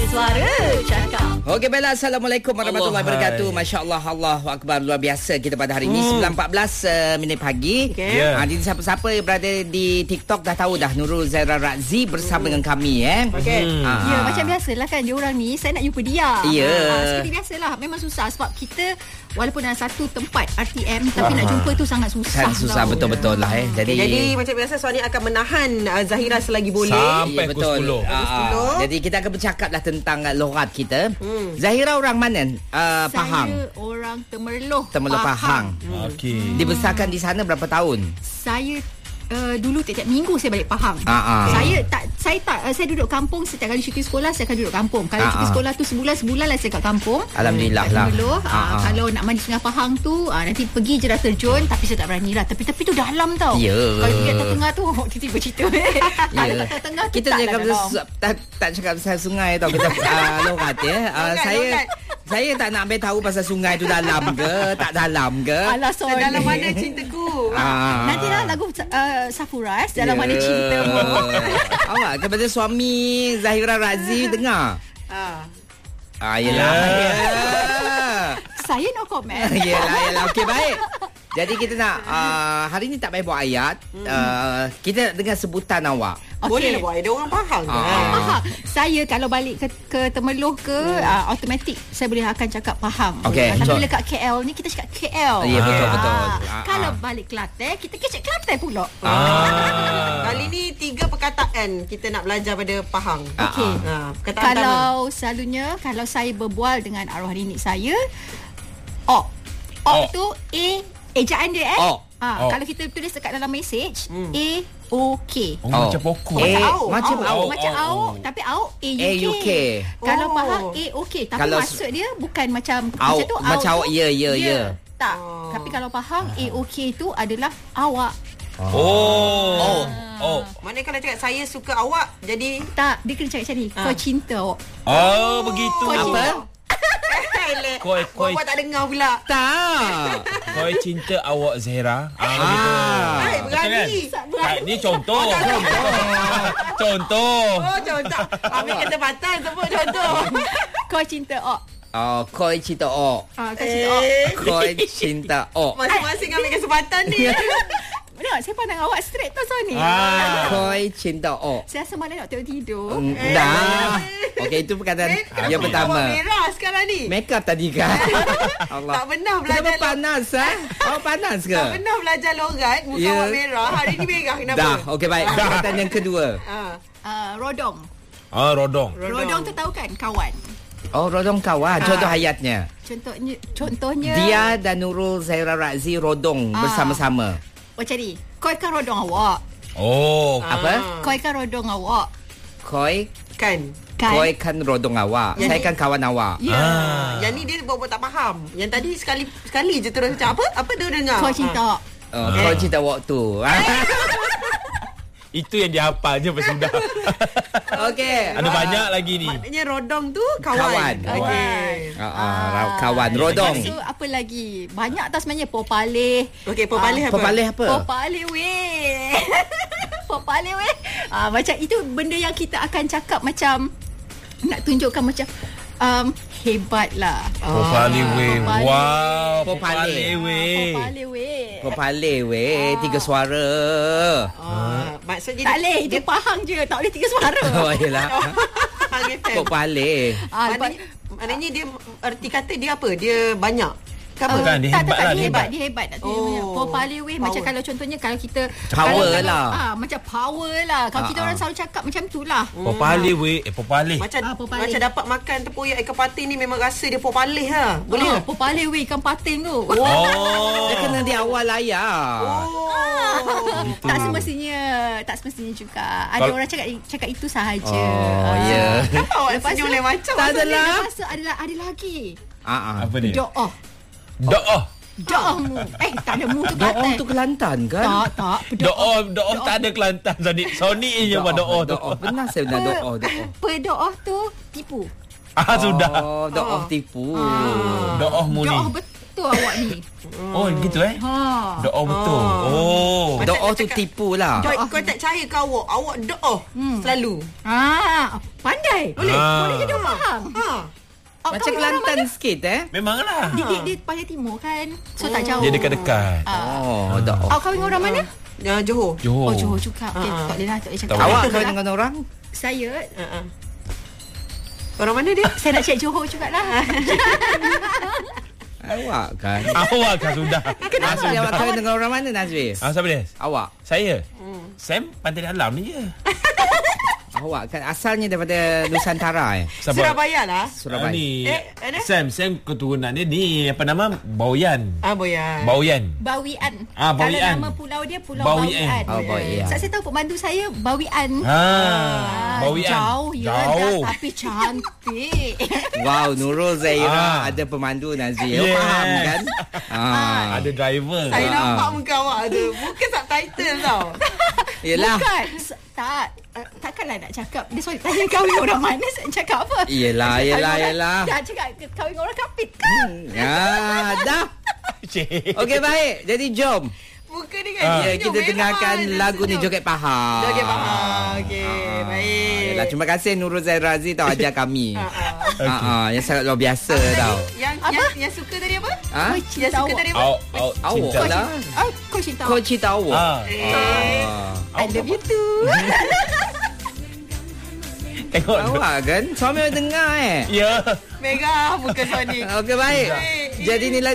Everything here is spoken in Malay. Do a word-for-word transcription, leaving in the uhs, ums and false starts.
Suara Cakap. Okey, baiklah. Assalamualaikum warahmatullahi wabarakatuh. Masya Allah, Allahu Akbar. Luar biasa kita pada hari ini. Hmm. sembilan empat belas uh, minit pagi. Okay. Yeah. Ha, jadi siapa-siapa yang berada di TikTok dah tahu dah Nurul Zaira Razi bersama hmm. dengan kami. Eh. Okay. Hmm. Ha. Ya, macam biasalah kan dia orang ni. Saya nak jumpa dia. Ya. Yeah. Ha, seperti biasalah. Memang susah sebab kita walaupun dalam satu tempat R T M tapi Aha. nak jumpa tu sangat susah. Sangat susah, betul-betul lah. Eh. Jadi, okay, jadi macam biasa Suani akan menahan uh, Zahira selagi boleh. ya, Sampai betul. pukul sepuluh. Uh, jadi kita akan bercakap lah tentang uh, logat kita. Hmm. Zahira orang mana? Uh, Pahang. Saya orang Temerloh. Temerloh Pahang. Pahang. Hmm. Okey. Dibesarkan di sana berapa tahun? Saya Uh, dulu tiap-tiap minggu saya balik Pahang. Uh-uh. Saya tak saya tak uh, saya duduk kampung setiap kali cuti sekolah saya akan duduk kampung. Kalau uh-uh. cuti sekolah tu sebulan sebulan lah saya kat kampung. Alhamdulillah lah. Uh, uh-uh. Kalau nak mandi Sungai Pahang tu uh, nanti pergi je dah terjun tapi saya tak berani lah. Tepi-tepi tu dalam tau. Yeah. Kalau pergi atas tengah tu tiba-tiba cerita. Kalau yeah. atas tengah tu kita tak cakap lah tak, tak tak cakap pasal sungai tau kita uh, logat ya. Uh, saya logat. Saya tak nak ambil tahu pasal sungai tu dalam ke tak dalam ke. Alah, sorry. Dalam mana cintaku. Ah. Nantilah lagu uh, Safuras dalam yeah. mana cintamu. Awak kepada suami Zahira Razi dengar. Ah. Ah yalah. Yeah. Yeah. Saya no comment. Yalah yalah. Okey, baik. Jadi kita nak uh, hari ni tak payah buat ayat. Hmm. Uh, kita nak dengar sebutan awak. Okay. Boleh lah buat ayat. Dia orang Pahang kan? Ah. Pahang. Saya kalau balik ke, ke Temerloh ke hmm. uh, automatik saya boleh akan cakap Pahang. Okay. Uh, tapi So, bila kat K L ni kita cakap K L. Ya, betul betul. Ah. Ah. Kalau balik Kelantan kita kecek Kelantan pula. Ah. Kali ni tiga perkataan kita nak belajar pada Pahang. Okey. Ah. Perkataan Kalau selalunya kalau saya berbual dengan arwah nenek saya, ok. Ok Ok. tu A ejaan dia eh. Ok. Ha, Ok. kalau kita tulis dekat dalam mesej hmm. A O K. Oh, Oh. macam pokok. Eh, Macam auk. macam auk. auk. Macam Auk. auk. Tapi auk A U K. A U K. Kalau Oh. Pahang A O K. Tapi Kalau maksud dia bukan macam auk. macam tu. Macam auk auk. tu, Ya, ya, ya. Tak. Oh. Tapi kalau Pahang A O K tu adalah awak. Oh. Oh. Oh. Mana kalau cakap saya suka awak, jadi Tak. Dia kena cakap macam ni. Kau Ah. cinta awak. Oh, begitu. Kau cinta Apa? awak. Koi koi Awak tak dengar pula. Tak. koi cinta awak Zahira. Ah, Ah. begitu. Hai, Betul berani. kan? Ah, ni contoh. Oh, tak Contoh. Oh, contoh. Ambil kesempatan sebut contoh. Kau cinta awak. Oh, koi cinta ok. Ah, kau cinta awak. Eh, Koi cinta ok. masing-masing ambil kesempatan ni. Benar, saya pandang awak straight tau Sony. Ah. Koi cinta ok. Saya rasa malam nak tengok tidur. Mm, Eh. Dah. Okey, itu perkataan yang Awak pertama. merah sekarang ni. Make up tadi kan? Allah. Tak pernah belajar Kenapa lo- panas eh? Awak panas ke? Tak pernah belajar logat. Muka Ya. awak merah. Hari ni merah. Kenapa? Dah, okey baik. Perkataan yang kedua. Ah. Uh, rodong. Ah, rodong. rodong. Rodong tu tahu kan? Kawan. Oh, rodong kawan. Contoh hayatnya. Contohnya contohnya Dia dan Nurul Zaira Razi rodong Ah. bersama-sama. macam ni. Kau ikan rodong awak. Oh. Apa? Kau ikan rodong awak. Koi, Kan? Kan? koi kan rodong awak. Yang Saya ni- kan kawan awak. Ya. Ah. Yang ni dia buat-buat tak faham. Yang tadi sekali sekali je terus macam apa? Apa dia dengar? Kau cinta awak. Oh, koi cinta waktu. Itu yang dia hafal je pas sudah. Okey. Ada banyak lagi ni. Maknanya rodong tu kawan. Kawan. Okey. Ah, ah, kawan rodong. So apa lagi? Banyak tau sebenarnya. Popaleh. Okey, popaleh apa? Pepalih apa? Popaleh weh. Popaleh weh. Ah, macam itu benda yang kita akan cakap macam nak tunjukkan macam um, hebat lah. Popali weh. Popali. Wow. Popali. Popali weh. Popaleh weh. Pepalih weh, tiga suara. Ah, maksudnya Tak boleh. Itu Pahang je. Tak boleh tiga suara. Oh, yelah. Pahang F M. Pepalih. Ah, lepas, Maknanya, maknanya dia erti kata dia apa? Dia banyak. Ke apa? Bukan, dia tak, hebat tak, tak, lah, dia dia hebat. hebat. Dia hebat. Tak Oh, oh, Popaleh weh. Macam power. kalau contohnya kalau kita Power kalau, lah. Ah, macam power lah. Kalau Ah, kita ah. orang selalu cakap macam tu lah. Popali weh. Eh, popali. Macam Ah, popaleh. macam dapat makan tepoyak ikan patin ni memang rasa dia popaleh lah. Boleh Oh, tak? Popaleh weh ikan patin tu. Oh. Dia kena di awal layar. Oh. Tak semestinya, tak semestinya juga. Ada Kalau- orang cakap cakap itu sahaja. Oh, ya. Awak Lepas senyum tu- lain macam. Tak maksudnya. adalah. Lepas tu adalah ada lagi. Ah, ah. Apa dia? Doa. Doa. Doa mu. Eh, tak ada mu tu Doa Kelantan. tu Kelantan kan? Tak, tak. Doa. Doa tak ada Kelantan. Sony. Sony je buat doa tu. Doa. Benar saya benar doa. Doa. Pedoa tu tipu. Ah, sudah. Oh, doa tipu. Doa mu ni. Doa bet- betul awak ni. Oh, gitu eh? Ha. Doa betul. Oh. Oh. Macam Doa nak tu cakap- tipu lah. Joy, kau tak percaya ke awak? Awak doa Hmm. selalu. Ah, pandai. Boleh. Ah. Boleh jadi orang faham. Ha. Awak Macam kahwin orang Kelantan mana? sikit eh. Memanglah. Dia, dia, dia Pahang Timur kan. So tak jauh. Dia dekat-dekat. Ah. Oh, doa. Awak kahwin dengan orang mana? Ya, Johor. Johor. Oh, Johor juga. Okay, Ah. tak boleh lah. Tak boleh cakap. Tak boleh. Awak kahwin dengan orang? Saya, Ha. Orang mana dia? saya nak cek Johor jugalah. Awak kan. Awak kan sudah. Nazri, awak kahwin dengan orang mana, Nazri? Ah, siapa dia? Awak. Saya. Hmm. Sam Pantai Dalam ni je. Awak kan asalnya daripada Nusantara eh? Siapa? Surabaya lah. Ah, Surabaya. ni. Eh, ada? Sam, Sam keturunan dia ni apa nama? Baoyan. Ah, boya. Baoyan. Bawian. Ah, Bawian. Kalau nama pulau dia Pulau Bawian. Bawian. Oh, Bawian. Sebab saya tahu pembantu saya Bawian. Ha. Ah, Baoyan. Jauh ya Jauh. dah, tapi cantik. Wow, Nurul Zaira Ah. ada pemandu Nazri. Awak Yes. faham kan? Ah. Ada driver. Saya Ah. nampak muka awak tu. Bukan subtitle tau. Yelah. Bukan. S- Tak. Uh, takkanlah nak cakap. Dia soal tanya kahwin orang mana. Saya nak cakap apa? Yelah, Saya yelah, kahwin orang- yelah. Dah cakap kahwin orang kapit kan? Ya, dah. Cik. Okey, baik. Jadi jom. Muka dia kan. Ah. Ya, senyum, kita merah, dengarkan dia lagu ni senyum. Joget Pahang. Joget Pahang. Okey, Ah, baik. Yelah, terima kasih Nurul Zaira Aziz tau ajar kami. Ah, ah. Ah, ah, yang sangat luar biasa tau. Yang, yang, yang suka tadi apa? Ah, Kau Yang cinta suka awak. tadi apa? Awak, awak awak cinta. lah. Oh, kau cinta Kau awak. cerita awak. Ah. Ah. I love you too. Tengok. Awak kan? Suami dengar eh. Ya. Megah muka Sonic. Okey, baik. Baik. Jadi inilah